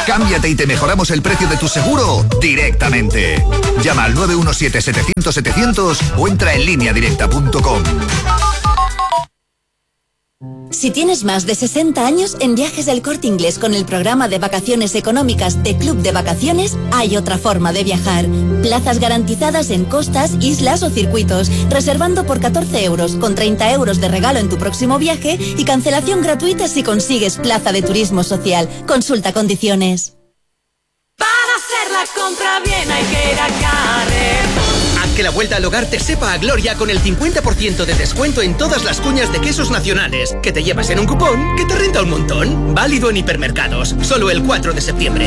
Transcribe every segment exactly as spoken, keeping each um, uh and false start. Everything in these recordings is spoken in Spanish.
Cámbiate y te mejoramos el precio de tu seguro directamente. Llama al nueve uno siete, setecientos, setecientos o entra en línea directa punto com. Si tienes más de sesenta años, en Viajes del Corte Inglés con el programa de vacaciones económicas de Club de Vacaciones, hay otra forma de viajar. Plazas garantizadas en costas, islas o circuitos, reservando por catorce euros, con treinta euros de regalo en tu próximo viaje y cancelación gratuita si consigues plaza de turismo social. Consulta condiciones. Para hacer la compra bien hay que ir a Carrefour. Haz que la vuelta al hogar te sepa a gloria con el cincuenta por ciento de descuento en todas las cuñas de quesos nacionales, que te llevas en un cupón que te renta un montón. Válido en hipermercados, solo el cuatro de septiembre.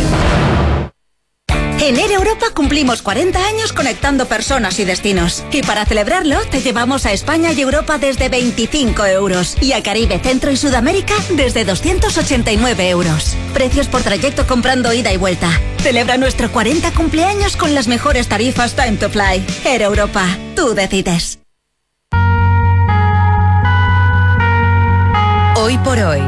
En Air Europa cumplimos cuarenta años conectando personas y destinos. Y para celebrarlo, te llevamos a España y Europa desde veinticinco euros. Y a Caribe, Centro y Sudamérica desde doscientos ochenta y nueve euros. Precios por trayecto comprando ida y vuelta. Celebra nuestro cuarenta cumpleaños con las mejores tarifas Time to Fly. Air Europa, tú decides. Hoy por hoy,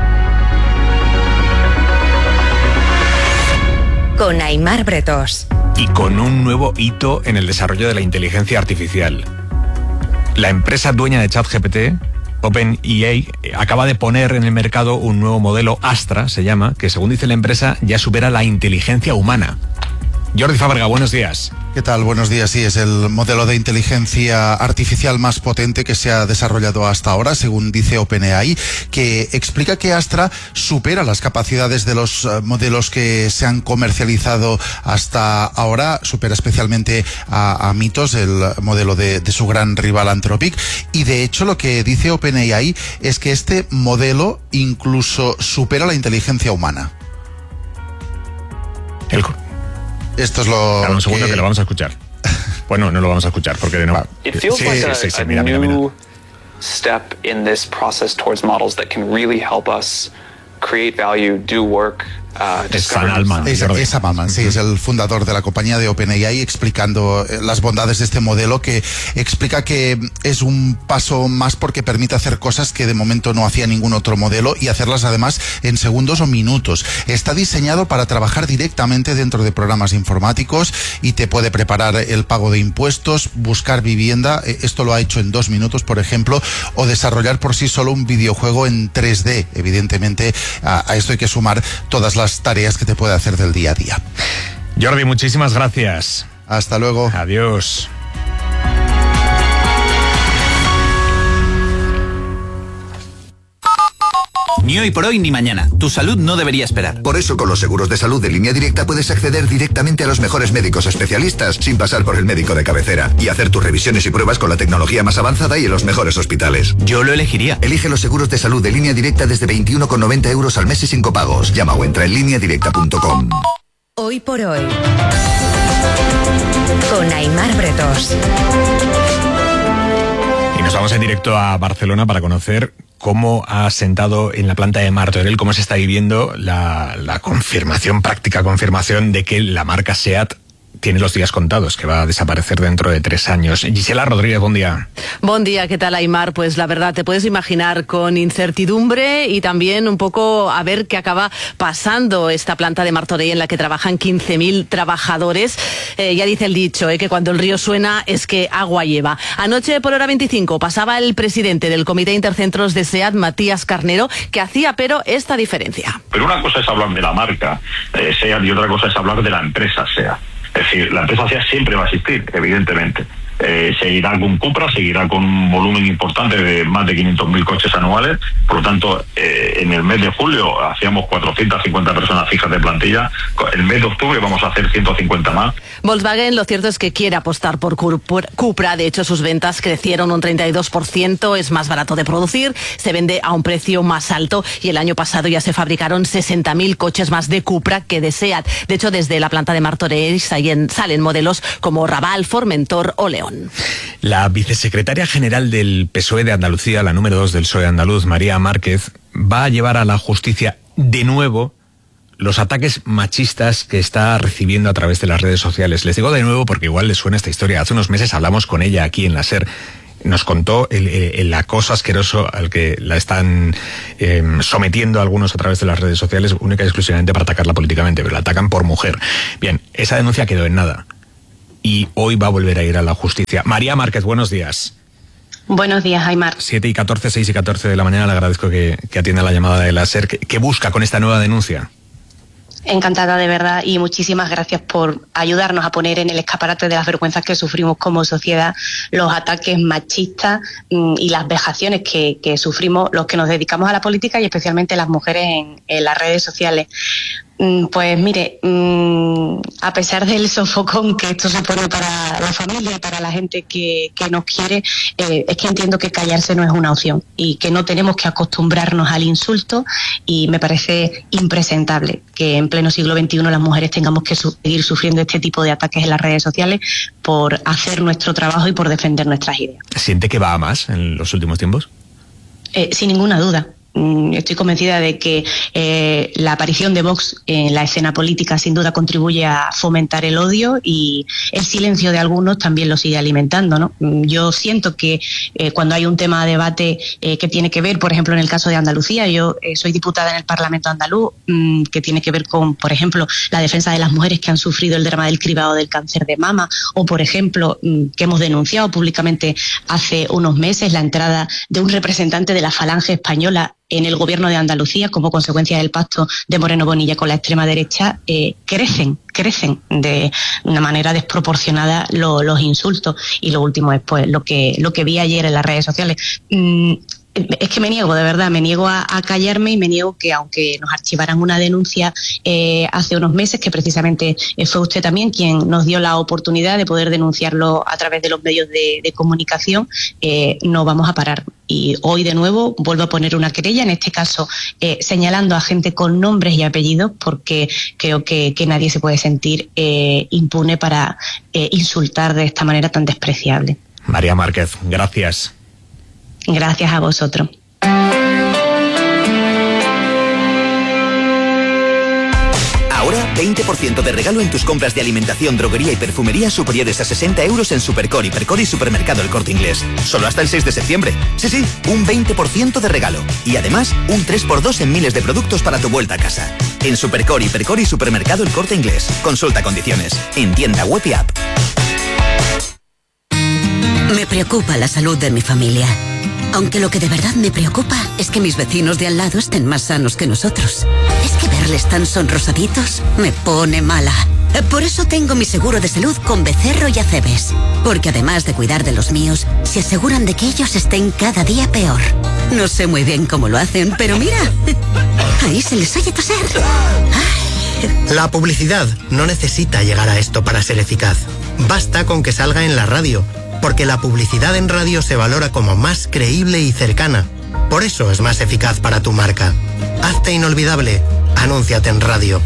con Aimar Bretos. Y con un nuevo hito en el desarrollo de la inteligencia artificial. La empresa dueña de ChatGPT, OpenAI, acaba de poner en el mercado un nuevo modelo, Astra se llama, que según dice la empresa ya supera la inteligencia humana. Jordi Fábrega, buenos días. ¿Qué tal? Buenos días. Sí, es el modelo de inteligencia artificial más potente que se ha desarrollado hasta ahora, según dice OpenAI, que explica que Astra supera las capacidades de los modelos que se han comercializado hasta ahora, supera especialmente a, a Mythos, el modelo de, de su gran rival Anthropic, y de hecho lo que dice OpenAI es que este modelo incluso supera la inteligencia humana. El... Esto es lo Dame un segundo que... que lo vamos a escuchar. Bueno, no lo vamos a escuchar porque no. It feels sí, like a, sí, sí, a mira, mira, mira. new step in this process towards models that can really help us create value, do work. Uh, es Sam Altman. Es, es Sam Altman, sí, es el fundador de la compañía de OpenAI, explicando las bondades de este modelo, que explica que es un paso más porque permite hacer cosas que de momento no hacía ningún otro modelo y hacerlas además en segundos o minutos. Está diseñado para trabajar directamente dentro de programas informáticos y te puede preparar el pago de impuestos, buscar vivienda, esto lo ha hecho en dos minutos, por ejemplo, o desarrollar por sí solo un videojuego en tres D. Evidentemente, a, a esto hay que sumar todas las tareas que te puede hacer del día a día. Jordi, muchísimas gracias. Hasta luego. Adiós. Ni hoy por hoy ni mañana. Tu salud no debería esperar. Por eso, con los seguros de salud de Línea Directa puedes acceder directamente a los mejores médicos especialistas sin pasar por el médico de cabecera y hacer tus revisiones y pruebas con la tecnología más avanzada y en los mejores hospitales. Yo lo elegiría. Elige los seguros de salud de Línea Directa desde veintiuno con noventa euros al mes y sin copagos. Llama o entra en línea directa punto com. Hoy por hoy, con Aimar Bretos. Y nos vamos en directo a Barcelona para conocer cómo ha sentado en la planta de Martorell, cómo se está viviendo la, la confirmación, práctica confirmación de que la marca SEAT tiene los días contados, que va a desaparecer dentro de tres años. Gisela Rodríguez, buen día. Buen día, ¿qué tal, Aimar? Pues la verdad, te puedes imaginar con incertidumbre y también un poco a ver qué acaba pasando esta planta de Martorell en la que trabajan quince mil trabajadores. Eh, ya dice el dicho, eh, que cuando el río suena es que agua lleva. Anoche por hora veinticinco pasaba el presidente del Comité Intercentros de SEAT, Matías Carnero, que hacía pero esta diferencia. Pero una cosa es hablar de la marca eh, SEAT y otra cosa es hablar de la empresa SEAT. Es decir, la empresa SEAT siempre va a existir, evidentemente. Eh, seguirá con Cupra, seguirá con un volumen importante de más de quinientos mil coches anuales. Por lo tanto, eh, en el mes de julio hacíamos cuatrocientas cincuenta personas fijas de plantilla. El mes de octubre vamos a hacer ciento cincuenta más. Volkswagen, lo cierto es que quiere apostar por Cupra. De hecho, sus ventas crecieron un treinta y dos por ciento. Es más barato de producir, se vende a un precio más alto y el año pasado ya se fabricaron sesenta mil coches más de Cupra que de SEAT. De hecho, desde la planta de Martorell salen, salen modelos como Raval, Formentor o León. La vicesecretaria general del P S O E de Andalucía, la número dos del P S O E andaluz, María Márquez, va a llevar a la justicia de nuevo los ataques machistas que está recibiendo a través de las redes sociales. Les digo de nuevo porque igual les suena esta historia. Hace unos meses hablamos con ella aquí en la SER. nos contó el, el, el acoso asqueroso al que la están eh, sometiendo algunos a través de las redes sociales, única y exclusivamente para atacarla políticamente, pero la atacan por mujer. Bien, esa denuncia quedó en nada y hoy va a volver a ir a la justicia. María Márquez, buenos días. Buenos días, Aimar. siete y catorce, seis y catorce de la mañana, le agradezco que, que atienda la llamada de la SER. ¿Qué, qué busca con esta nueva denuncia? Encantada, de verdad, y muchísimas gracias por ayudarnos a poner en el escaparate de las vergüenzas que sufrimos como sociedad los ataques machistas mmm, y las vejaciones que, que sufrimos los que nos dedicamos a la política y especialmente las mujeres en, en las redes sociales. Pues mire, a pesar del sofocón que esto supone para la familia y para la gente que, que nos quiere, eh, es que entiendo que callarse no es una opción y que no tenemos que acostumbrarnos al insulto, y me parece impresentable que en pleno siglo veintiuno las mujeres tengamos que su- seguir sufriendo este tipo de ataques en las redes sociales por hacer nuestro trabajo y por defender nuestras ideas. ¿Siente que va a más en los últimos tiempos? Eh, sin ninguna duda. Estoy convencida de que eh, la aparición de Vox en la escena política sin duda contribuye a fomentar el odio, y el silencio de algunos también lo sigue alimentando, ¿no? Yo siento que eh, cuando hay un tema de debate eh, que tiene que ver, por ejemplo, en el caso de Andalucía, yo eh, soy diputada en el Parlamento andaluz, mmm, que tiene que ver con, por ejemplo, la defensa de las mujeres que han sufrido el drama del cribado del cáncer de mama, o, por ejemplo, mmm, que hemos denunciado públicamente hace unos meses la entrada de un representante de la Falange española en el gobierno de Andalucía como consecuencia del pacto de Moreno Bonilla con la extrema derecha. eh, crecen, crecen de una manera desproporcionada lo, los insultos. Y lo último es pues lo que, lo que vi ayer en las redes sociales. Mm, Es que me niego, de verdad, me niego a, a callarme, y me niego que, aunque nos archivaran una denuncia eh, hace unos meses, que precisamente eh, fue usted también quien nos dio la oportunidad de poder denunciarlo a través de los medios de, de comunicación, eh, no vamos a parar. Y hoy de nuevo vuelvo a poner una querella, en este caso eh, señalando a gente con nombres y apellidos, porque creo que, que nadie se puede sentir eh, impune para eh, insultar de esta manera tan despreciable. María Márquez, gracias. Gracias a vosotros. Ahora, veinte por ciento de regalo en tus compras de alimentación, droguería y perfumería superiores a sesenta euros en Supercore, Hipercore y Supermercado El Corte Inglés. Solo hasta el seis de septiembre. Sí, sí, un veinte por ciento de regalo. Y además, un tres por dos en miles de productos para tu vuelta a casa. En Supercore, Hipercore y Supermercado El Corte Inglés. Consulta condiciones. En tienda web y app. Me preocupa la salud de mi familia. Aunque lo que de verdad me preocupa es que mis vecinos de al lado estén más sanos que nosotros. Es que verles tan sonrosaditos me pone mala. Por eso tengo mi seguro de salud con Becerro y Acebes. Porque además de cuidar de los míos, se aseguran de que ellos estén cada día peor. No sé muy bien cómo lo hacen, pero mira, ahí se les oye toser. La publicidad no necesita llegar a esto para ser eficaz. Basta con que salga en la radio, porque la publicidad en radio se valora como más creíble y cercana. Por eso es más eficaz para tu marca. Hazte inolvidable. Anúnciate en radio.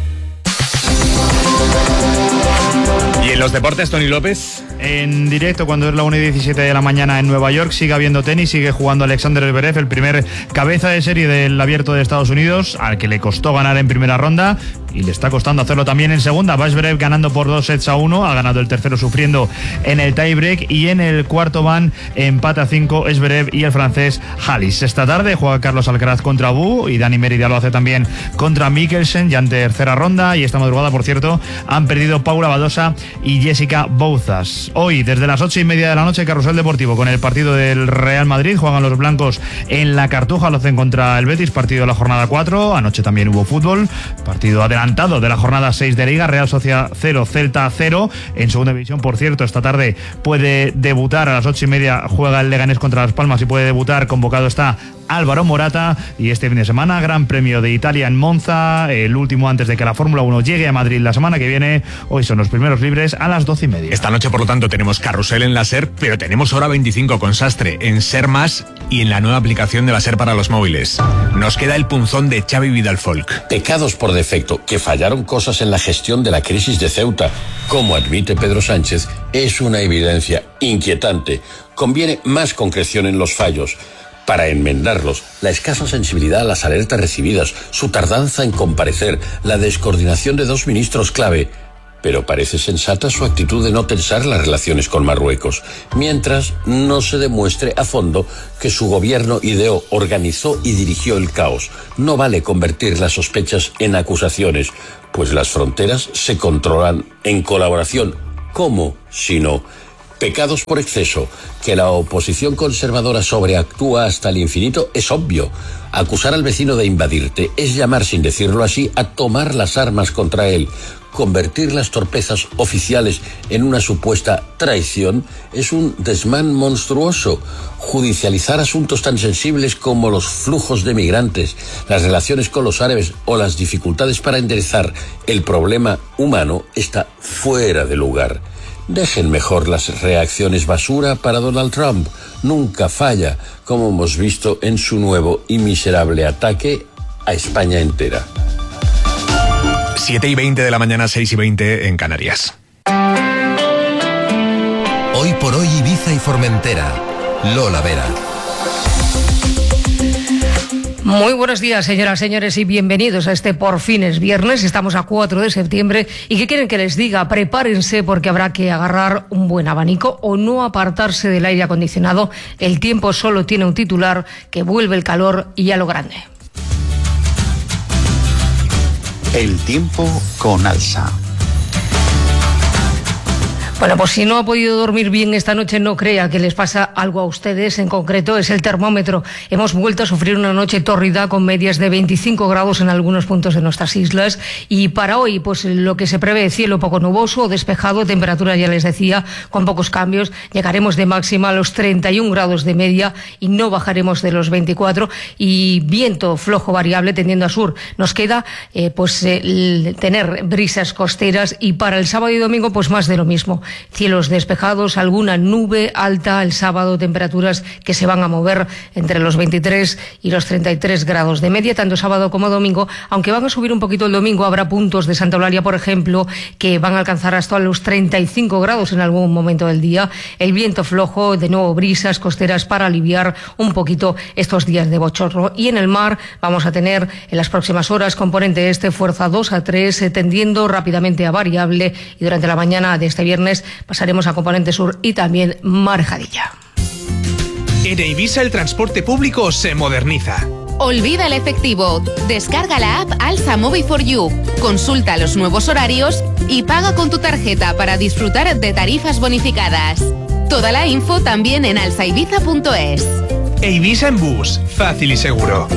¿Y en los deportes, Tony López? En directo, cuando es la una y diecisiete de la mañana en Nueva York, sigue habiendo tenis, sigue jugando Alexander Zverev, el primer cabeza de serie del Abierto de Estados Unidos, al que le costó ganar en primera ronda y le está costando hacerlo también en segunda. Va Zverev ganando por dos sets a uno, ha ganado el tercero sufriendo en el tiebreak, y en el cuarto van empate a cinco Zverev y el francés Halis. Esta tarde juega Carlos Alcaraz contra Bu, y Dani Mérida lo hace también contra Mikkelsen, ya en tercera ronda. Y esta madrugada, por cierto, han perdido Paula Badosa y Jessica Bouzas. Hoy, desde las ocho y media de la noche, Carrusel Deportivo con el partido del Real Madrid. Juegan los blancos en la Cartuja, lo hacen contra el Betis, partido de la jornada cuatro. Anoche también hubo fútbol, partido adelantado de la jornada seis de Liga. Real Sociedad cero, Celta cero. En segunda división, por cierto, esta tarde puede debutar a las ocho y media, juega el Leganés contra Las Palmas y puede debutar, convocado está Álvaro Morata. Y este fin de semana, Gran Premio de Italia en Monza, el último antes de que la Fórmula uno llegue a Madrid la semana que viene. Hoy son los primeros libres a las doce y media. Esta noche, por lo tanto, tenemos carrusel en la SER, pero tenemos hora veinticinco con Sastre en SER Más y en la nueva aplicación de la SER para los móviles. Nos queda el punzón de Xavi Vidal Folk. Pecados por defecto, que fallaron cosas en la gestión de la crisis de Ceuta, como admite Pedro Sánchez, es una evidencia inquietante. Conviene más concreción en los fallos. Para enmendarlos, la escasa sensibilidad a las alertas recibidas, su tardanza en comparecer, la descoordinación de dos ministros clave. pero parece sensata su actitud de no tensar las relaciones con Marruecos, mientras no se demuestre a fondo que su gobierno ideó, organizó y dirigió el caos. No vale convertir las sospechas en acusaciones, pues las fronteras se controlan en colaboración. ¿Cómo? Si no, pecados por exceso. Que la oposición conservadora sobreactúa hasta el infinito es obvio. Acusar al vecino de invadirte es llamar, sin decirlo así, a tomar las armas contra él. Convertir las torpezas oficiales en una supuesta traición es un desmán monstruoso. Judicializar asuntos tan sensibles como los flujos de migrantes, las relaciones con los árabes o las dificultades para enderezar el problema humano está fuera de lugar. Dejen mejor las reacciones basura para Donald Trump. Nunca falla, como hemos visto en su nuevo y miserable ataque a España entera. siete y veinte de la mañana, seis y veinte en Canarias. Hoy por hoy Ibiza y Formentera. Lola Vera. Muy buenos días, señoras, señores, y bienvenidos a este Por fin es viernes. Estamos a cuatro de septiembre y ¿qué quieren que les diga? Prepárense porque habrá que agarrar un buen abanico o no apartarse del aire acondicionado. El tiempo solo tiene un titular: que vuelve el calor y a lo grande. El tiempo con Alsa. Bueno, pues si no ha podido dormir bien esta noche, no crea que les pasa algo a ustedes. En concreto es el termómetro. Hemos vuelto a sufrir una noche tórrida con medias de veinticinco grados en algunos puntos de nuestras islas. Y para hoy, pues lo que se prevé: cielo poco nuboso o despejado, temperatura, ya les decía, con pocos cambios. Llegaremos de máxima a los treinta y un grados de media y no bajaremos de los veinticuatro. Y viento flojo variable tendiendo a sur. Nos queda eh, pues eh, tener brisas costeras, y para el sábado y domingo pues más de lo mismo. Cielos despejados, alguna nube alta el sábado, temperaturas que se van a mover entre los veintitrés y los treinta y tres grados de media, tanto sábado como domingo, aunque van a subir un poquito el domingo. Habrá puntos de Santa Eulalia, por ejemplo, que van a alcanzar hasta los treinta y cinco grados en algún momento del día. El viento flojo, de nuevo brisas costeras para aliviar un poquito estos días de bochorno. Y en el mar vamos a tener en las próximas horas componente este, fuerza dos a tres, eh, tendiendo rápidamente a variable, y durante la mañana de este viernes pasaremos a componente sur y también marejadilla. En Eivisa el transporte público se moderniza. Olvida el efectivo. Descarga la app Alsa Móvil for You. Consulta los nuevos horarios y paga con tu tarjeta para disfrutar de tarifas bonificadas. Toda la info también en alsa ibiza punto es. Eivisa en bus, fácil y seguro.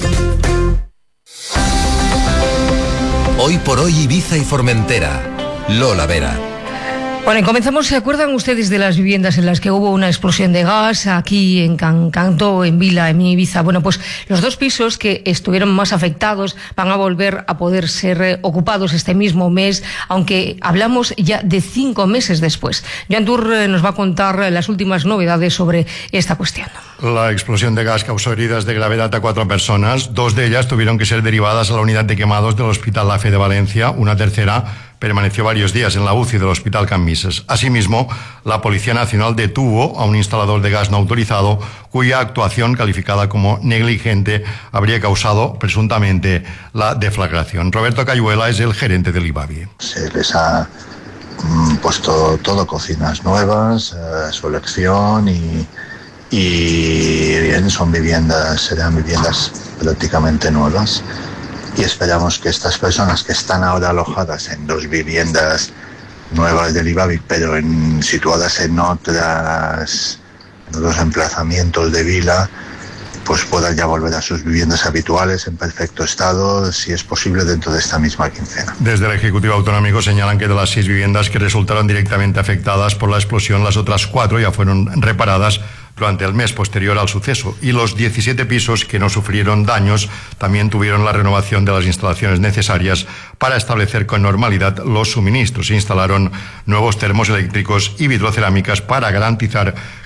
Hoy por hoy Ibiza y Formentera. Lola Vera. Bueno, y comenzamos. ¿Se acuerdan ustedes de las viviendas en las que hubo una explosión de gas aquí en Cancanto, en Vila, en Ibiza? Bueno, pues los dos pisos que estuvieron más afectados van a volver a poder ser eh, ocupados este mismo mes, aunque hablamos ya de cinco meses después. Joan Tur eh, nos va a contar eh, las últimas novedades sobre esta cuestión. La explosión de gas causó heridas de gravedad a cuatro personas. Dos de ellas tuvieron que ser derivadas a la unidad de quemados del Hospital La Fe de Valencia. Una tercera permaneció varios días en la U C I del Hospital Can Misses. Asimismo, la Policía Nacional detuvo a un instalador de gas no autorizado cuya actuación, calificada como negligente, habría causado presuntamente la deflagración. Roberto Cayuela es el gerente del IBAVI. Se les ha mm, puesto todo cocinas nuevas, eh, su elección y, y bien, son viviendas, serán viviendas prácticamente nuevas. Y esperamos que estas personas que están ahora alojadas en dos viviendas nuevas del IBAVI, pero en, situadas en otras, en otros emplazamientos de Vila, pues puedan ya volver a sus viviendas habituales en perfecto estado, si es posible, dentro de esta misma quincena. Desde el Ejecutivo Autonómico señalan que de las seis viviendas que resultaron directamente afectadas por la explosión, las otras cuatro ya fueron reparadas durante el mes posterior al suceso, y los diecisiete pisos que no sufrieron daños también tuvieron la renovación de las instalaciones necesarias para establecer con normalidad los suministros. Se instalaron nuevos termos eléctricos y vitrocerámicas para garantizar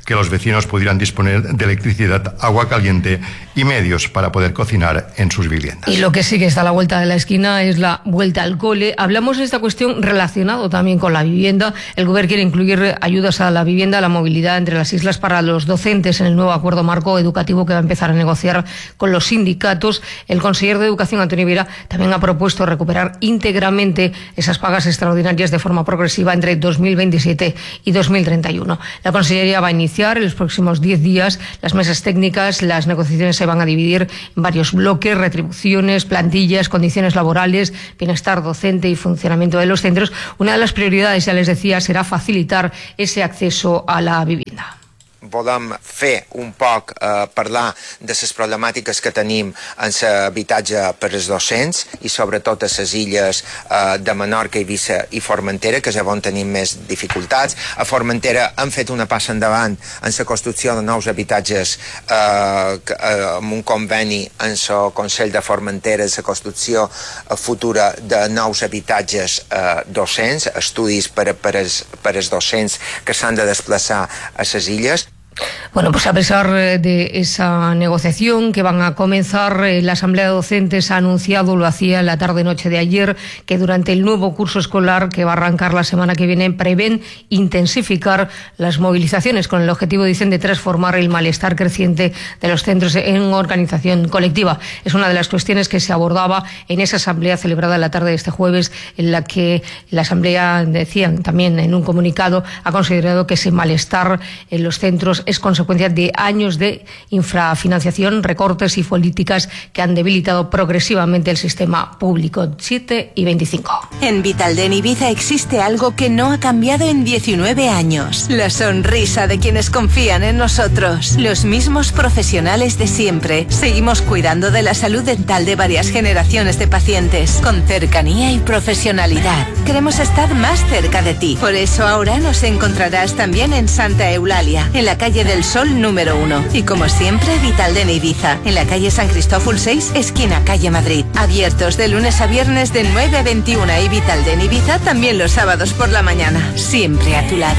que los vecinos pudieran disponer de electricidad, agua caliente y medios para poder cocinar en sus viviendas. Y lo que sí que está a la vuelta de la esquina es la vuelta al cole. Hablamos de esta cuestión relacionado también con la vivienda. El Gobierno quiere incluir ayudas a la vivienda, a la movilidad entre las islas para los docentes en el nuevo acuerdo marco educativo que va a empezar a negociar con los sindicatos. El consejero de Educación, Antonio Vera, también ha propuesto recuperar íntegramente esas pagas extraordinarias de forma progresiva entre dos mil veintisiete y dos mil treinta y uno. La Consellería va a iniciar en los próximos diez días las mesas técnicas. Las negociaciones se van a dividir en varios bloques: retribuciones, plantillas, condiciones laborales, bienestar docente y funcionamiento de los centros. Una de las prioridades, ya les decía, será facilitar ese acceso a la vivienda. Volem fer un poc eh, parlar de les problemàtiques que tenim en l'habitatge per als docents i sobretot a les illes eh, de Menorca, Eivissa i Formentera, que és on tenim més dificultats. A Formentera hem fet una passa endavant en la construcció de nous habitatges eh, que, eh, amb un conveni en el Consell de Formentera, la construcció eh, futura de nous habitatges eh, docents, estudis per, per, als, per als docents que s'han de desplaçar a les illes. Bueno, pues a pesar de esa negociación que van a comenzar, la Asamblea de Docentes ha anunciado, lo hacía en la tarde-noche de ayer, que durante el nuevo curso escolar que va a arrancar la semana que viene prevén intensificar las movilizaciones con el objetivo, dicen, de transformar el malestar creciente de los centros en organización colectiva. Es una de las cuestiones que se abordaba en esa asamblea celebrada en la tarde de este jueves, en la que la Asamblea, decían también en un comunicado, ha considerado que ese malestar en los centros es consecuencia de años de infrafinanciación, recortes y políticas que han debilitado progresivamente el sistema público. siete y veinticinco. En Vitalden Ibiza existe algo que no ha cambiado en diecinueve años. La sonrisa de quienes confían en nosotros. Los mismos profesionales de siempre. Seguimos cuidando de la salud dental de varias generaciones de pacientes, con cercanía y profesionalidad. Queremos estar más cerca de ti. Por eso ahora nos encontrarás también en Santa Eulalia, en la calle del Sol número uno. Y como siempre, Vitalden Ibiza, en la calle San Cristóbal seis, esquina calle Madrid. Abiertos de lunes a viernes de nueve a veintiuna, y Vitalden Ibiza también los sábados por la mañana. Siempre a tu lado.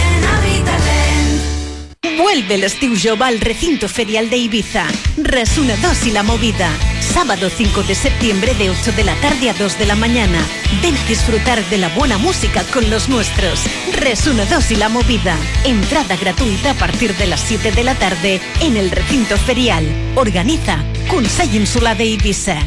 Vuelve el estiu jove al recinto ferial de Ibiza. Resuna dos y la movida. Sábado cinco de septiembre de ocho de la tarde a dos de la mañana. Ven a disfrutar de la buena música con los nuestros. Resuna dos y la movida. Entrada gratuita a partir de las siete de la tarde en el recinto ferial. Organiza Consell Insular de Ibiza.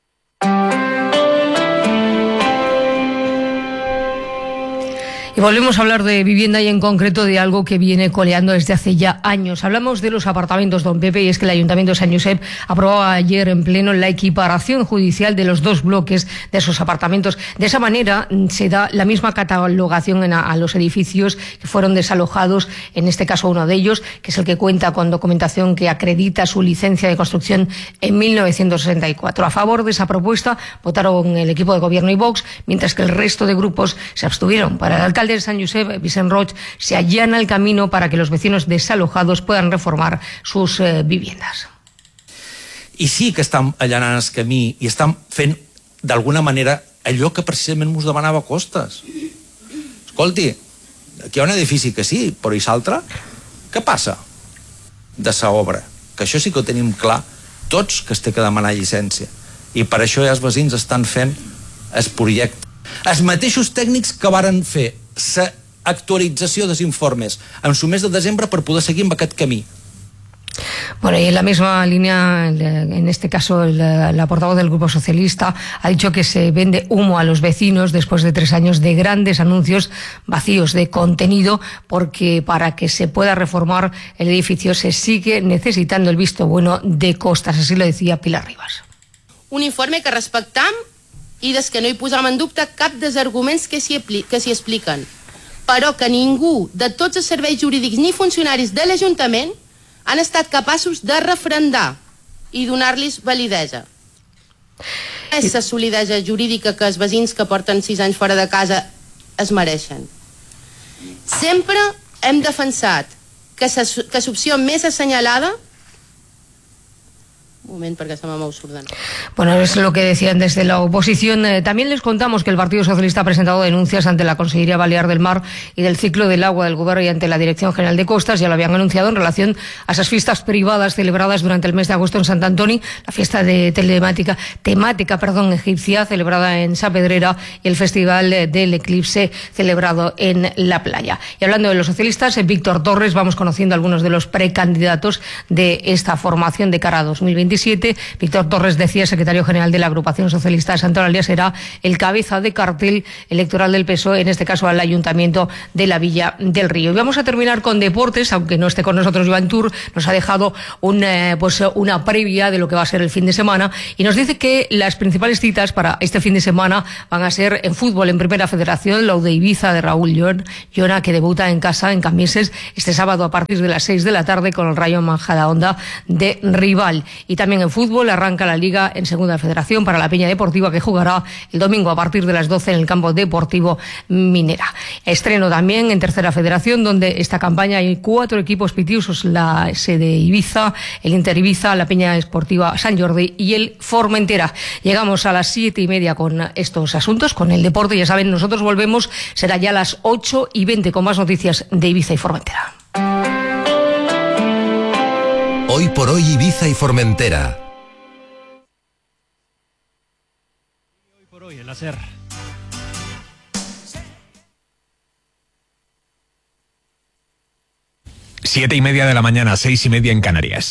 Y volvemos a hablar de vivienda y en concreto de algo que viene coleando desde hace ya años. Hablamos de los apartamentos, don Pepe, y es que el Ayuntamiento de San Josep aprobaba ayer en pleno la equiparación judicial de los dos bloques de esos apartamentos. De esa manera se da la misma catalogación en a, a los edificios que fueron desalojados, en este caso uno de ellos, que es el que cuenta con documentación que acredita su licencia de construcción en mil novecientos sesenta y cuatro. A favor de esa propuesta votaron el equipo de gobierno y Vox, mientras que el resto de grupos se abstuvieron. Para el alcalde de San Josep, Vicent Roig, se allana el camino para que los vecinos desalojados puedan reformar sus eh, viviendas. I sí que estan allanant el camí i estan fent d'alguna manera allò que precisament mos demanava Costes. Escolti, aquí hi ha un edifici que sí, però i l'altre? Què passa de sa obra? Que això sí que ho tenim clar tots, que es té que demanar llicència. I per això ja els veïns estan fent el projecte. Els mateixos tècnics que varen fer la actualització dels informes en su mes de desembre per poder seguir amb aquest camí. Bueno, y en la misma línea, en este caso, la, la portavoz del Grupo Socialista ha dicho que se vende humo a los vecinos después de tres años de grandes anuncios vacíos de contenido, porque para que se pueda reformar el edificio se sigue necesitando el visto bueno de Costas, así lo decía Pilar Ribas. Un informe que respectam i des que no hi posam en dubte cap dels arguments que s'hi expliquen, però que ningú de tots els serveis jurídics ni funcionaris de l'Ajuntament han estat capaços de refrendar i donar-los validesa. Aquesta solidesa jurídica que els veïns que porten sis anys fora de casa es mereixen. Sempre hem defensat que l'opció més assenyalada Un moment, perquè se m'ha surden. Bueno, es lo que decían desde la oposición. Eh, también les contamos que el Partido Socialista ha presentado denuncias ante la Consellería Balear del Mar y del Ciclo del Agua del Gobierno y ante la Dirección General de Costas. Ya lo habían anunciado en relación a esas fiestas privadas celebradas durante el mes de agosto en Sant Antoni, la fiesta de telemática, temática perdón, egipcia celebrada en Sa Pedrera y el Festival del Eclipse celebrado en la playa. Y hablando de los socialistas, en Víctor Torres vamos conociendo algunos de los precandidatos de esta formación de cara a dos mil veintisiete. Víctor Torres, decía, secretario general de la Agrupación Socialista de Santa Eulalia, será el cabeza de cartel electoral del P S O E, en este caso al Ayuntamiento de la Villa del Río. Y vamos a terminar con deportes, aunque no esté con nosotros Joan Tour, nos ha dejado un, eh, pues, una previa de lo que va a ser el fin de semana y nos dice que las principales citas para este fin de semana van a ser en fútbol, en Primera Federación, lo de Ibiza de Raúl Llona, que debuta en casa en Camieses este sábado a partir de las seis de la tarde con el Rayo Majadahonda de rival. Y también en fútbol arranca la Liga en Segunda Federación para la Peña Deportiva, que jugará el domingo a partir de las doce en el campo deportivo Minera. Estreno también en Tercera Federación, donde esta campaña hay cuatro equipos pitiusos, la sede Ibiza, el Inter Ibiza, la Peña Deportiva Sant Jordi y el Formentera. Llegamos a las siete y media con estos asuntos, con el deporte. Ya saben, nosotros volvemos, será ya a las ocho y veinte con más noticias de Ibiza y Formentera. Hoy por hoy Ibiza y Formentera. Hoy por hoy, el láser. Siete y media de la mañana, seis y media en Canarias.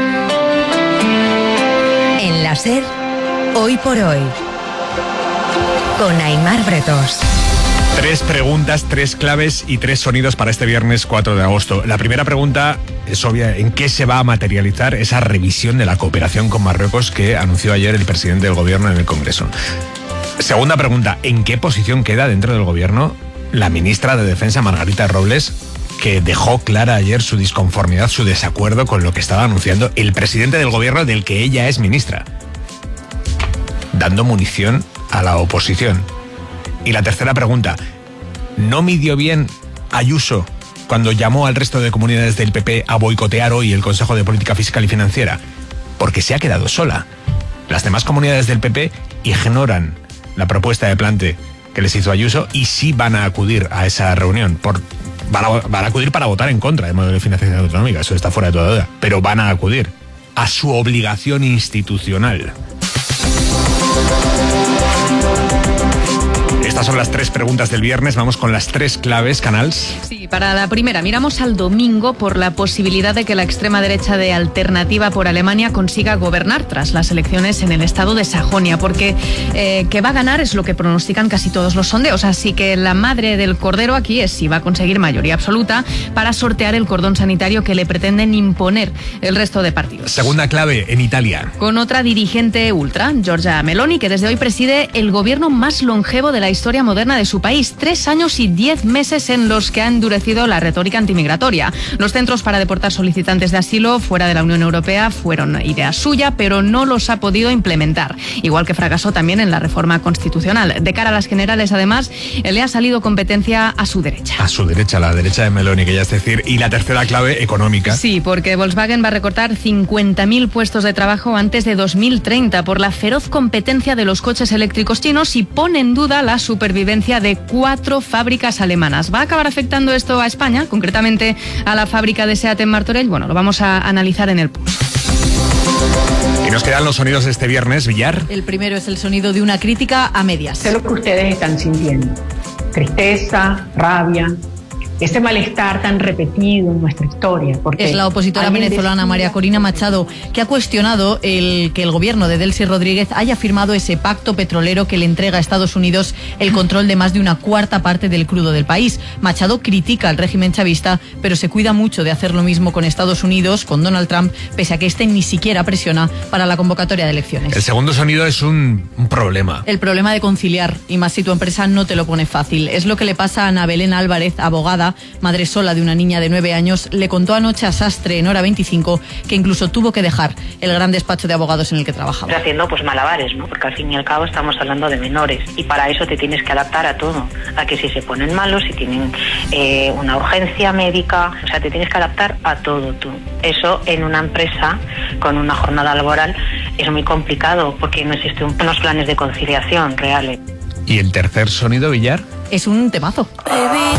En la SER, Hoy por hoy, con Aimar Bretos. Tres preguntas, tres claves y tres sonidos para este viernes cuatro de agosto. La primera pregunta es obvia: ¿en qué se va a materializar esa revisión de la cooperación con Marruecos que anunció ayer el presidente del gobierno en el Congreso? Segunda pregunta: ¿en qué posición queda dentro del gobierno la ministra de Defensa, Margarita Robles, que dejó clara ayer su disconformidad, su desacuerdo con lo que estaba anunciando el presidente del gobierno del que ella es ministra, dando munición a la oposición? Y la tercera pregunta: ¿no midió bien Ayuso cuando llamó al resto de comunidades del P P a boicotear hoy el Consejo de Política Fiscal y Financiera? Porque se ha quedado sola. Las demás comunidades del P P ignoran la propuesta de plante que les hizo Ayuso y sí van a acudir a esa reunión. Por, van, a, van a acudir para votar en contra del modelo de financiación autonómica, eso está fuera de toda duda. Pero van a acudir a su obligación institucional. Estas son las tres preguntas del viernes. Vamos con las tres claves, Canals. Sí, para la primera, miramos al domingo por la posibilidad de que la extrema derecha de Alternativa por Alemania consiga gobernar tras las elecciones en el estado de Sajonia, porque eh, que va a ganar es lo que pronostican casi todos los sondeos. Así que la madre del cordero aquí es si va a conseguir mayoría absoluta para sortear el cordón sanitario que le pretenden imponer el resto de partidos. Segunda clave, en Italia. Con otra dirigente ultra, Giorgia Meloni, que desde hoy preside el gobierno más longevo de la historia moderna de su país. Tres años y diez meses en los que ha endurecido la retórica antimigratoria. Los centros para deportar solicitantes de asilo fuera de la Unión Europea fueron idea suya, pero no los ha podido implementar. Igual que fracasó también en la reforma constitucional. De cara a las generales, además, le ha salido competencia a su derecha. A su derecha, la derecha de Meloni, que ya es decir. Y la tercera clave, económica. Sí, porque Volkswagen va a recortar cincuenta mil puestos de trabajo antes de dos mil treinta por la feroz competencia de los coches eléctricos chinos y pone en duda la supervivencia de cuatro fábricas alemanas. ¿Va a acabar afectando esto a España, concretamente a la fábrica de SEAT en Martorell? Bueno, lo vamos a analizar en el pulso. Y nos quedan los sonidos de este viernes, Villar. El primero es el sonido de una crítica a medias. Sé lo que ustedes están sintiendo: tristeza, rabia, ese malestar tan repetido en nuestra historia. Porque es la opositora venezolana decía... María Corina Machado, que ha cuestionado el que el gobierno de Delcy Rodríguez haya firmado ese pacto petrolero que le entrega a Estados Unidos el control de más de una cuarta parte del crudo del país. Machado critica al régimen chavista, pero se cuida mucho de hacer lo mismo con Estados Unidos, con Donald Trump, pese a que este ni siquiera presiona para la convocatoria de elecciones. El segundo sonido es un, un problema. El problema de conciliar, y más si tu empresa no te lo pone fácil. Es lo que le pasa a Ana Belén Álvarez, abogada, Paula, madre sola de una niña de nueve años, le contó anoche a Sastre en Hora veinticinco que incluso tuvo que dejar el gran despacho de abogados en el que trabajaba. Haciendo pues malabares, ¿no? Porque al fin y al cabo estamos hablando de menores y para eso te tienes que adaptar a todo, a que si se ponen malos, si tienen eh, una urgencia médica, o sea, te tienes que adaptar a todo tú. Eso en una empresa con una jornada laboral es muy complicado porque no existen unos planes de conciliación reales. ¿Y el tercer sonido, Villar? Es un temazo.